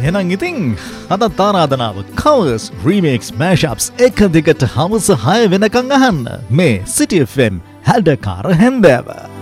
එහෙනම් ඉතින් අදත් ආරාධනාව covers remakes mashups එක දිගට හවස 6 වෙනකන් අහන්න මේ City FM හැඩකාර හැන්දෑව